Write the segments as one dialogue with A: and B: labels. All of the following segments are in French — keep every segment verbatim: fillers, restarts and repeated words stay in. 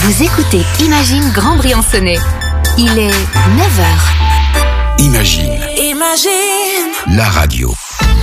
A: Vous écoutez Imagine Grand Briançonnais. Il est neuf heures.
B: Imagine.
C: Imagine.
B: La radio.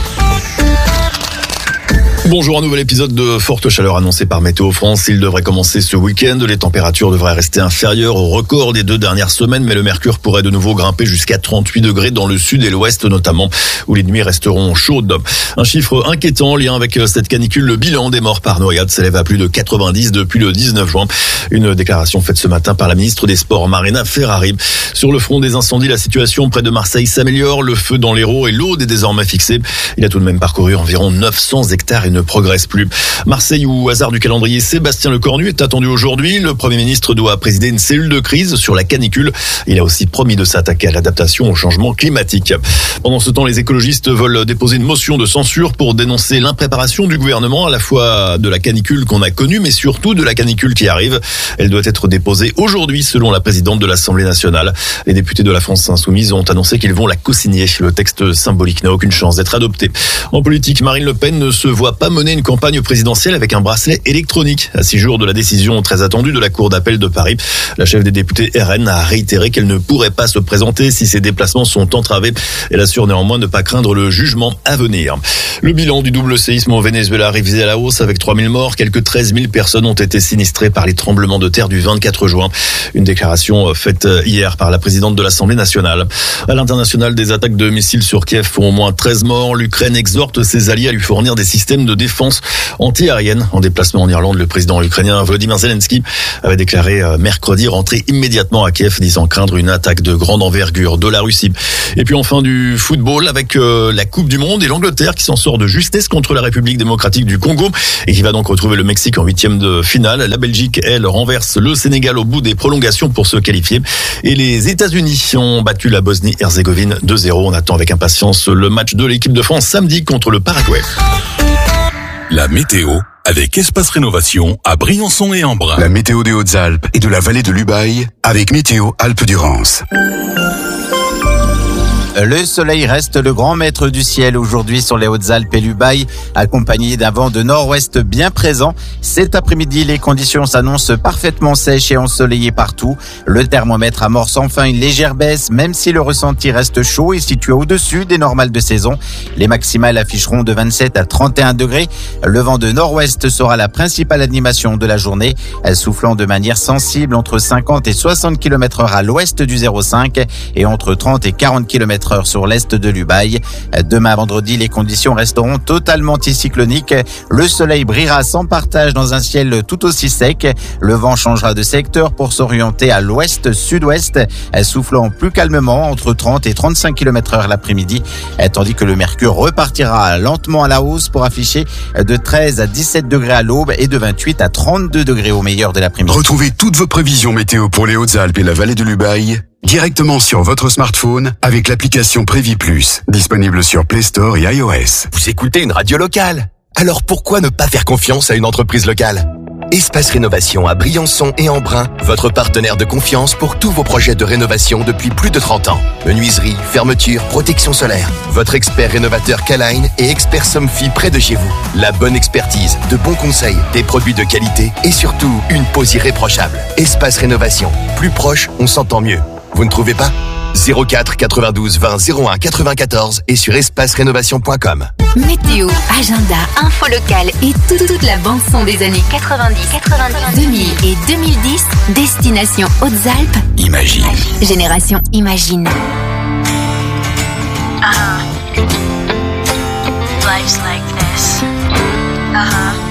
D: Bonjour, un nouvel épisode de Forte Chaleur annoncé par Météo France. Il devrait commencer ce week-end. Les températures devraient rester inférieures au record des deux dernières semaines, mais le mercure pourrait de nouveau grimper jusqu'à trente-huit degrés dans le sud et l'ouest notamment, où les nuits resteront chaudes. Un chiffre inquiétant en lien avec cette canicule, le bilan des morts par noyade s'élève à plus de quatre-vingt-dix depuis le dix-neuf juin. Une déclaration faite ce matin par la ministre des Sports, Marina Ferrari. Sur le front des incendies, la situation près de Marseille s'améliore. Le feu dans l'Hérault et l'Aude est désormais fixé. Il a tout de même parcouru environ neuf cents hectares et ne progresse plus. Marseille, où, au hasard du calendrier, Sébastien Lecornu est attendu aujourd'hui. Le Premier ministre doit présider une cellule de crise sur la canicule. Il a aussi promis de s'attaquer à l'adaptation au changement climatique. Pendant ce temps, les écologistes veulent déposer une motion de censure pour dénoncer l'impréparation du gouvernement, à la fois de la canicule qu'on a connue, mais surtout de la canicule qui arrive. Elle doit être déposée aujourd'hui, selon la présidente de l'Assemblée nationale. Les députés de la France insoumise ont annoncé qu'ils vont la co-signer. Le texte symbolique n'a aucune chance d'être adopté. En politique, Marine Le Pen ne se voit pas mener une campagne présidentielle avec un bracelet électronique. À six jours de la décision très attendue de la Cour d'appel de Paris, la chef des députés R N a réitéré qu'elle ne pourrait pas se présenter si ses déplacements sont entravés. Elle assure néanmoins ne pas craindre le jugement à venir. Le bilan du double séisme au Venezuela a révisé à la hausse avec trois mille morts. Quelques treize mille personnes ont été sinistrées par les tremblements de terre du vingt-quatre juin. Une déclaration faite hier par la présidente de l'Assemblée nationale. À l'international, des attaques de missiles sur Kiev font au moins treize morts. L'Ukraine exhorte ses alliés à lui fournir des systèmes de défense anti-aérienne. En déplacement en Irlande, le président ukrainien Volodymyr Zelensky avait déclaré mercredi rentrer immédiatement à Kiev, disant craindre une attaque de grande envergure de la Russie. Et puis enfin du football avec euh, la Coupe du Monde et l'Angleterre qui s'en sort de justesse contre la République démocratique du Congo et qui va donc retrouver le Mexique en huitième de finale. La Belgique, elle, renverse le Sénégal au bout des prolongations pour se qualifier. Et les États-Unis ont battu la Bosnie-Herzégovine deux zéro. On attend avec impatience le match de l'équipe de France samedi contre le Paraguay.
B: La météo avec Espace Rénovation à Briançon et Embrun.
E: La météo des Hautes-Alpes et de la vallée de l'Ubaye avec Météo Alpes-Durance.
F: Le soleil reste le grand maître du ciel aujourd'hui sur les Hautes-Alpes et l'Ubaye, accompagné d'un vent de nord-ouest bien présent. Cet après-midi, les conditions s'annoncent parfaitement sèches et ensoleillées partout. Le thermomètre amorce enfin une légère baisse, même si le ressenti reste chaud et situé au-dessus des normales de saison. Les maximales afficheront de vingt-sept à trente et un degrés. Le vent de nord-ouest sera la principale animation de la journée, soufflant de manière sensible entre cinquante et soixante kilomètres heure à l'ouest du zéro cinq et entre trente et quarante kilomètres heure sur l'est de l'Ubaye. Demain vendredi, les conditions resteront totalement anticycloniques. Le soleil brillera sans partage dans un ciel tout aussi sec. Le vent changera de secteur pour s'orienter à l'ouest-sud-ouest, soufflant plus calmement entre trente et trente-cinq kilomètres heure l'après-midi, tandis que le mercure repartira lentement à la hausse pour afficher de treize à dix-sept degrés à l'aube et de vingt-huit à trente-deux degrés au meilleur de l'après-midi.
E: Retrouvez toutes vos prévisions météo pour les Hautes-Alpes et la vallée de l'Ubaye directement sur votre smartphone avec l'application Prévis Plus, disponible sur Play Store et iOS.
G: Vous écoutez une radio locale, alors pourquoi ne pas faire confiance à une entreprise locale ? Espace Rénovation à Briançon et Embrun, votre partenaire de confiance pour tous vos projets de rénovation depuis plus de trente ans. Menuiserie, fermeture, protection solaire. Votre expert rénovateur K-Line et expert Somfy près de chez vous. La bonne expertise, de bons conseils, des produits de qualité et surtout une pose irréprochable. Espace Rénovation, plus proche, on s'entend mieux. Vous ne trouvez pas ? zéro quatre quatre-vingt-douze vingt zéro un quatre-vingt-quatorze et sur espace rénovation point com.
A: Météo, agenda, info locale et toute, toute la bande-son des années quatre-vingt-dix, quatre-vingt-dix, deux mille et deux mille dix, destination Hautes-Alpes.
B: Imagine.
A: Génération Imagine.
C: Uh-huh. Life's like this. Uh-huh.